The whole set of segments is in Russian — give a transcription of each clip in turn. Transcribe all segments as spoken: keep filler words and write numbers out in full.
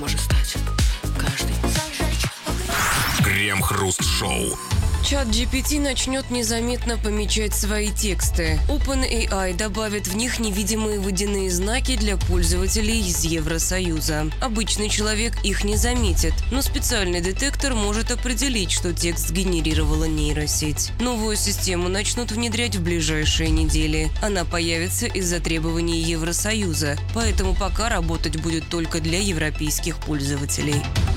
может стать каждый. Крем-хруст-шоу. Чат джи пи ти начнет незаметно помечать свои тексты. OpenAI добавит в них невидимые водяные знаки для пользователей из Евросоюза. Обычный человек их не заметит, но специальный детектор может определить, что текст сгенерировала нейросеть. Новую систему начнут внедрять в ближайшие недели. Она появится из-за требований Евросоюза, поэтому пока работать будет только для европейских пользователей.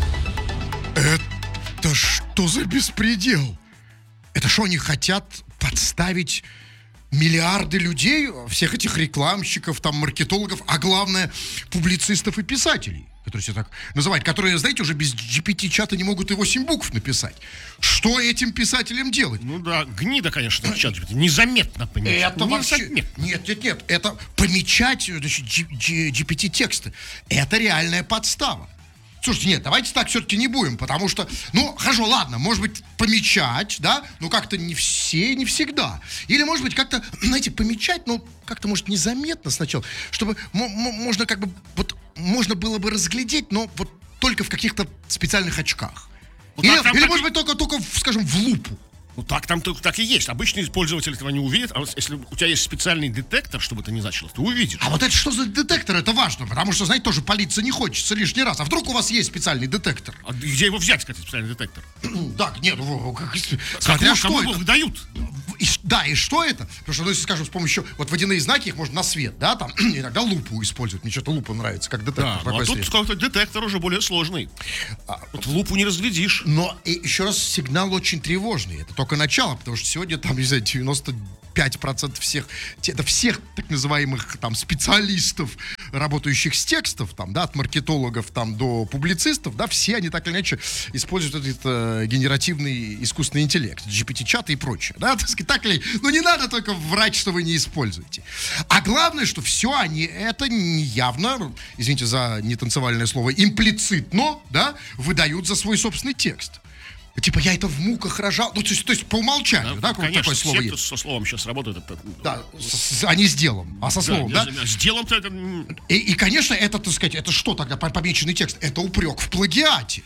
Это что за беспредел? Это что, они хотят подставить миллиарды людей, всех этих рекламщиков, там, маркетологов, а главное, публицистов и писателей, которые все так называют, которые, знаете, уже без джи пи ти-чата не могут и восемь букв написать. Что этим писателям делать? Ну да, гнида, конечно, чат джи пи ти. Незаметно помечать. Это вообще... Незаметно. Нет, нет, нет, это помечать, значит, джи пи ти-тексты. Это реальная подстава. Слушайте, нет, давайте так все-таки не будем, потому что, ну, хорошо, ладно, может быть, помечать, да, но как-то не все, не всегда. Или, может быть, как-то, знаете, помечать, ну, как-то, может, незаметно сначала, чтобы м- м- можно как бы, вот, можно было бы разглядеть, но вот только в каких-то специальных очках. Ну, или, так, или так, может быть, только, только, скажем, в лупу. Ну так там так и есть. Обычный пользователь этого не увидит, а вот если у тебя есть специальный детектор, чтобы это не значилось, ты увидишь. А вот это что за детектор? Это важно, потому что, знаете, тоже палиться не хочется лишний раз. А вдруг у вас есть специальный детектор? А где его взять, кстати, специальный детектор? Так, нет, ну, как, Смотря смотря что что его это. выдают. И, да, и что это? Потому что, ну, если, скажем, с помощью, вот водяные знаки, их можно на свет, да, там, иногда лупу используют. Мне что-то лупа нравится, как детектор. Да, ну, а тут какой-то детектор уже более сложный. А, вот в лупу не разглядишь. Но, и, еще раз, сигнал очень тревожный. Это только начало, потому что сегодня там, не знаю, девяносто пять процентов всех, это всех так называемых там специалистов, работающих с текстов, там, да, от маркетологов там до публицистов, да, все они так или иначе используют этот э, генеративный искусственный интеллект, джи пи ти-чаты и прочее, да, так сказать, так или ну не надо только врать, что вы не используете. А главное, что все они, это явно, извините за нетанцевальное слово, имплицитно, да, выдают за свой собственный текст. Типа, я это в муках рожал. Ну, то есть, то есть по умолчанию, да, да конечно, такое слово все, есть. кто со словом сейчас работает. Это, да, с, с, а не с делом, а со словом, да? да? С делом-то это... И, и, конечно, это, так сказать, это что тогда, помеченный текст? Это упрек в плагиате.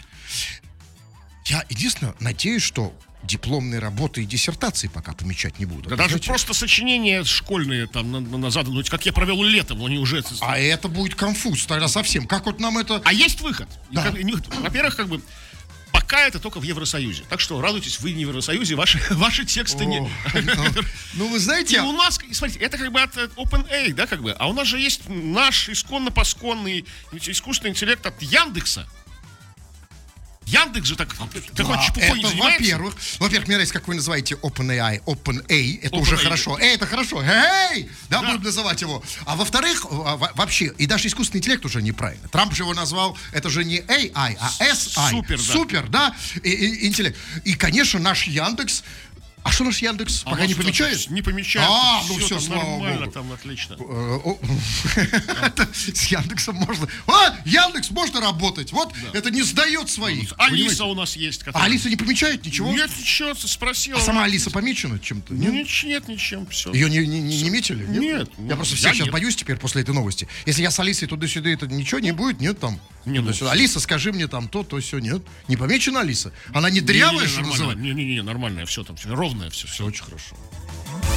Я, единственное, надеюсь, что дипломные работы и диссертации пока помечать не будут. Да даже знаете, просто сочинения школьные там на, на, назад, ну, как я провел лето, они уже... А это будет конфуз тогда совсем. Как вот нам это... А есть выход? Да. Как, во-первых, как бы... Пока это только в Евросоюзе. Так что радуйтесь, вы не в Евросоюзе, ваши, ваши тексты не... Ну, вы знаете... И у нас, смотрите, это как бы от OpenAI, да, как бы. А у нас же есть наш исконно-посконный искусственный интеллект от Яндекса. Яндекс же так, такой да, чепухой не занимается. Во-первых, во-первых, мне нравится, как вы называете OpenAI, OpenAI, это Open уже A I. Хорошо. Эй, это хорошо. Эй, да, Да. будем называть его. А во-вторых, вообще, и даже искусственный интеллект уже неправильно. Трамп же его назвал, это же не эй ай, а эс ай. Супер, да. Супер, да, и, и, интеллект. И, конечно, наш Яндекс. А что наш Яндекс? А Пока не что, помечает? Не помечает. А, ну все, все, там слава нормально, богу. там отлично. С Яндексом можно... А, Яндекс можно работать. Вот, это не сдает своих. Алиса у нас есть. А которая- Алиса не помечает ничего? Нет, ничего, спросила. А сама Алиса помечена чем-то? Ну, Нет? нич- нет, ничем, все. Ее не, не, не, не метили? Нет. Я просто Я всех сейчас нет. боюсь теперь после этой новости. Если я с Алисой туда-сюда, это ничего не будет? Нет там? Не, ну, Туда-сюда. Алиса, скажи мне там то, то, все. Нет? Не помечена Алиса? Она не дрявая, что называется? Не-не-не, нормальная, все там, всё, ровное все. Все очень хорошо.